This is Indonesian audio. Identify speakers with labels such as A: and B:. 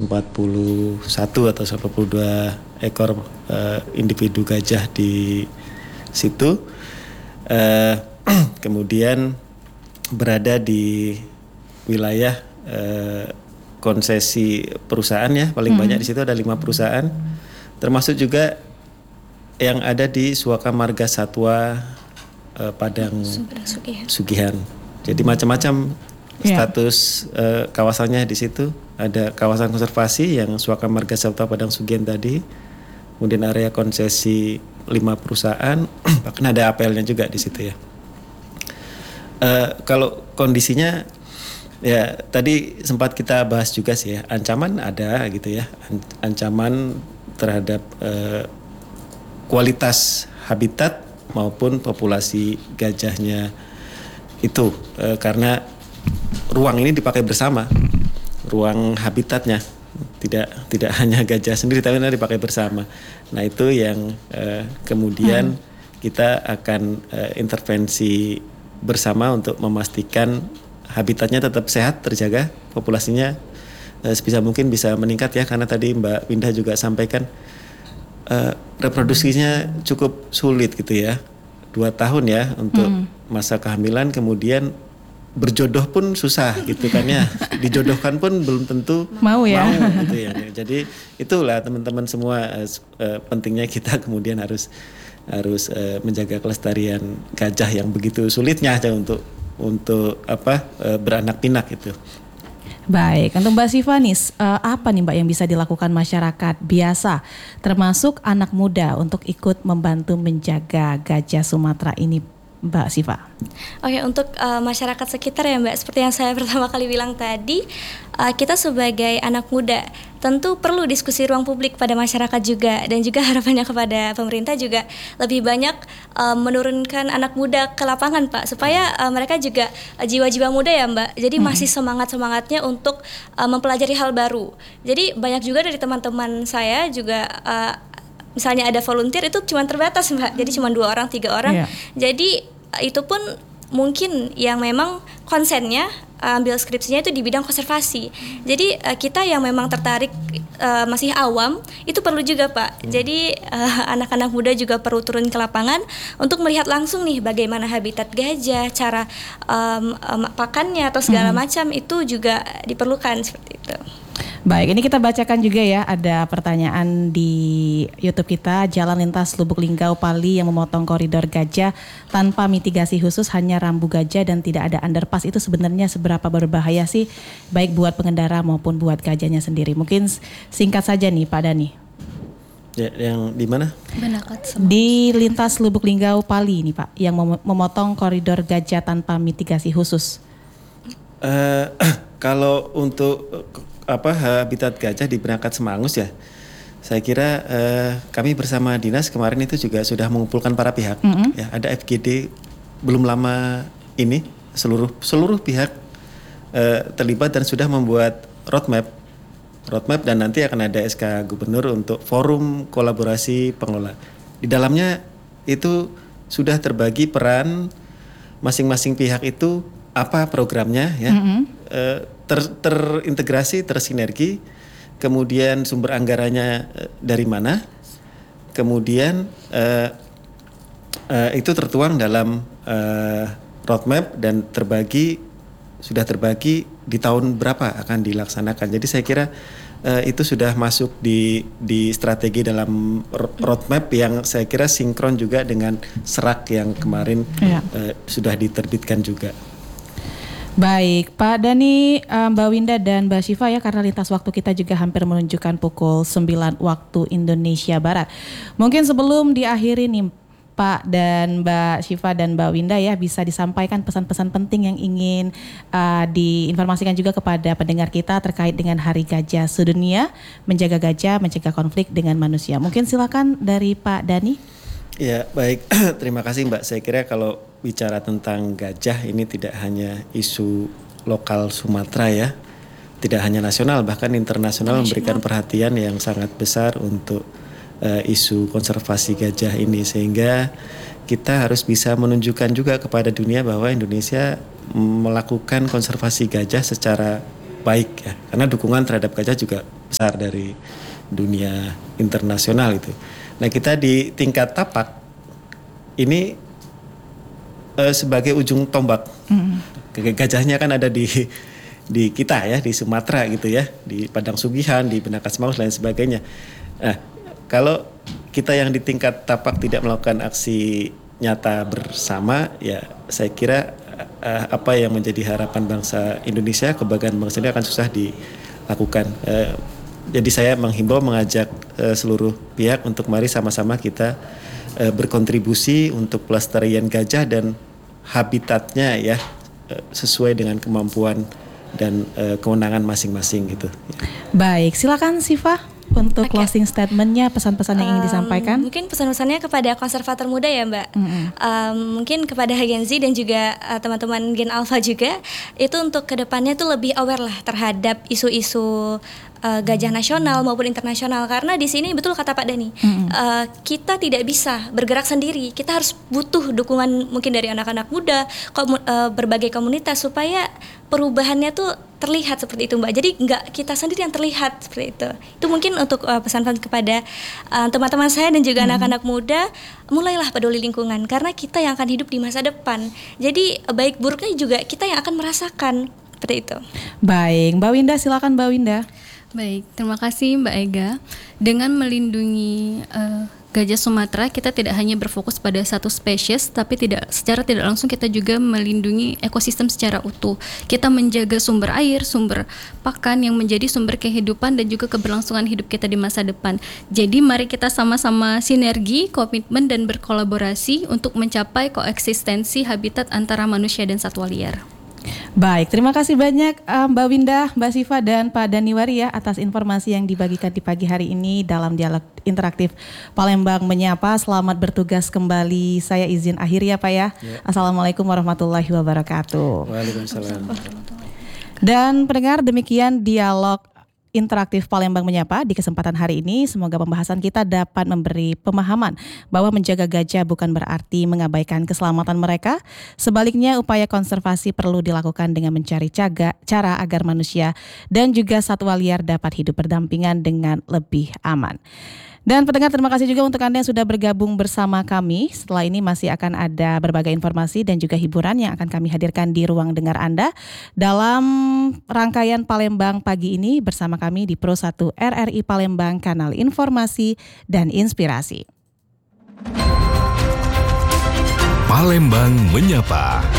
A: 141 atau 142 ekor individu gajah di situ. Kemudian berada di wilayah konsesi perusahaan ya, paling banyak di situ ada 5 perusahaan, termasuk juga yang ada di Suaka Marga Satwa Padang Sugihan. Jadi macam-macam status kawasannya di situ. Ada kawasan konservasi yang Suaka Marga Satwa Padang Sugihan tadi, kemudian area konsesi 5 perusahaan, bahkan ada APL-nya juga di situ ya. Kalau kondisinya ya tadi sempat kita bahas juga sih ya, ancaman ada gitu ya, ancaman terhadap kualitas habitat maupun populasi gajahnya itu karena ruang ini dipakai bersama, ruang habitatnya tidak hanya gajah sendiri tapi dipakai bersama. Nah itu yang kemudian kita akan intervensi bersama untuk memastikan habitatnya tetap sehat, terjaga, populasinya sebisa mungkin bisa meningkat ya, karena tadi Mbak Winda juga sampaikan reproduksinya cukup sulit gitu ya, 2 tahun ya untuk masa kehamilan, kemudian berjodoh pun susah gitu kan ya, dijodohkan pun belum tentu mau gitu ya. Jadi itulah teman-teman semua pentingnya kita kemudian harus menjaga kelestarian gajah yang begitu sulitnya aja untuk beranak pinak itu.
B: Baik, untuk Mbak Siva nih, apa nih Mbak yang bisa dilakukan masyarakat biasa, termasuk anak muda untuk ikut membantu menjaga gajah Sumatera ini, Mbak Siva?
C: Oke, untuk masyarakat sekitar ya Mbak, seperti yang saya pertama kali bilang tadi, kita sebagai anak muda tentu perlu diskusi ruang publik pada masyarakat juga, dan juga harapannya kepada pemerintah juga lebih banyak menurunkan anak muda ke lapangan Pak, supaya mereka juga jiwa-jiwa muda ya Mbak, jadi masih semangat-semangatnya untuk mempelajari hal baru. Jadi banyak juga dari teman-teman saya juga misalnya ada volunteer itu cuma terbatas Mbak, jadi cuma 2 orang, 3 orang. Jadi itu pun mungkin yang memang konsennya ambil skripsinya itu di bidang konservasi. Jadi kita yang memang tertarik masih awam itu perlu juga Pak. Jadi anak-anak muda juga perlu turun ke lapangan untuk melihat langsung nih bagaimana habitat gajah, cara pakannya atau segala macam itu juga diperlukan seperti itu.
B: Baik, ini kita bacakan juga ya, ada pertanyaan di YouTube kita. Jalan lintas Lubuk Linggau Pali yang memotong koridor gajah tanpa mitigasi khusus, hanya rambu gajah dan tidak ada underpass, itu sebenarnya seberapa berbahaya sih baik buat pengendara maupun buat gajahnya sendiri? Mungkin singkat saja nih Pak Dani.
A: Ya, yang di mana?
B: Di lintas Lubuk Linggau Pali nih Pak, yang memotong koridor gajah tanpa mitigasi khusus.
A: Kalau untuk habitat gajah di Penangkat Semangus ya, saya kira kami bersama dinas kemarin itu juga sudah mengumpulkan para pihak. Ya, ada FGD belum lama ini, seluruh pihak terlibat dan sudah membuat roadmap dan nanti akan ada SK Gubernur untuk forum kolaborasi pengelola. Di dalamnya itu sudah terbagi peran masing-masing pihak itu, apa programnya ya. Terintegrasi, tersinergi, kemudian sumber anggarannya dari mana, kemudian itu tertuang dalam roadmap dan sudah terbagi di tahun berapa akan dilaksanakan. Jadi saya kira itu sudah masuk di strategi dalam roadmap yang saya kira sinkron juga dengan serak yang kemarin sudah diterbitkan juga.
B: Baik, Pak Dani, Mbak Winda dan Mbak Siva ya, karena lintas waktu kita juga hampir menunjukkan pukul 9 waktu Indonesia Barat. Mungkin sebelum diakhiri nih Pak dan Mbak Siva dan Mbak Winda ya, bisa disampaikan pesan-pesan penting yang ingin diinformasikan juga kepada pendengar kita terkait dengan Hari Gajah Sedunia, menjaga gajah, mencegah konflik dengan manusia. Mungkin silakan dari Pak Dani.
A: Ya baik, terima kasih Mbak. Saya kira kalau bicara tentang gajah ini tidak hanya isu lokal Sumatera ya, tidak hanya nasional, bahkan internasional memberikan perhatian yang sangat besar untuk isu konservasi gajah ini, sehingga kita harus bisa menunjukkan juga kepada dunia bahwa Indonesia melakukan konservasi gajah secara baik ya, karena dukungan terhadap gajah juga besar dari dunia internasional itu. Nah kita di tingkat tapak ini sebagai ujung tombak. Gajahnya kan ada di kita ya, di Sumatera gitu ya, di Padang Sugihan, di Penangkas Semangus dan sebagainya. Nah, kalau kita yang di tingkat tapak tidak melakukan aksi nyata bersama, ya saya kira apa yang menjadi harapan bangsa Indonesia, kebanggaan bangsa ini akan susah dilakukan. Jadi saya menghimbau, mengajak seluruh pihak untuk mari sama-sama kita berkontribusi untuk pelestarian gajah dan habitatnya ya, sesuai dengan kemampuan dan kewenangan masing-masing gitu.
B: Baik, silakan Siva untuk closing statementnya, pesan-pesan yang ingin disampaikan.
C: Mungkin pesan-pesannya kepada konservator muda ya Mbak. Mungkin kepada Gen Z dan juga teman-teman Gen Alpha juga, itu untuk kedepannya tuh lebih aware lah terhadap isu-isu gajah nasional maupun internasional, karena di sini betul kata Pak Dani, kita tidak bisa bergerak sendiri, kita harus butuh dukungan mungkin dari anak-anak muda, berbagai komunitas supaya perubahannya tuh terlihat seperti itu Mbak. Jadi nggak kita sendiri yang terlihat seperti itu. Itu mungkin untuk pesan-pesan kepada teman-teman saya dan juga anak-anak muda, mulailah peduli lingkungan karena kita yang akan hidup di masa depan. Jadi baik buruknya juga kita yang akan merasakan seperti itu.
B: Baik, Mbak Winda, silakan Mbak Winda.
D: Baik, terima kasih Mbak Ega. Dengan melindungi gajah Sumatera, kita tidak hanya berfokus pada satu spesies, tapi secara tidak langsung kita juga melindungi ekosistem secara utuh. Kita menjaga sumber air, sumber pakan yang menjadi sumber kehidupan dan juga keberlangsungan hidup kita di masa depan. Jadi mari kita sama-sama sinergi, komitmen dan berkolaborasi untuk mencapai koeksistensi habitat antara manusia dan satwa liar.
B: Baik, terima kasih banyak Mbak Winda, Mbak Siva dan Pak Daniwari ya atas informasi yang dibagikan di pagi hari ini dalam dialog interaktif Palembang Menyapa. Selamat bertugas kembali. Saya izin akhir ya Pak ya. Assalamualaikum warahmatullahi wabarakatuh.
A: Waalaikumsalam.
B: Dan pendengar, demikian dialog interaktif Palembang Menyapa di kesempatan hari ini. Semoga pembahasan kita dapat memberi pemahaman bahwa menjaga gajah bukan berarti mengabaikan keselamatan mereka. Sebaliknya, upaya konservasi perlu dilakukan dengan mencari cara agar manusia dan juga satwa liar dapat hidup berdampingan dengan lebih aman. Dan pendengar, terima kasih juga untuk Anda yang sudah bergabung bersama kami. Setelah ini masih akan ada berbagai informasi dan juga hiburan yang akan kami hadirkan di ruang dengar Anda dalam rangkaian Palembang pagi ini bersama kami di Pro 1 RRI Palembang, kanal informasi dan inspirasi.
E: Palembang Menyapa.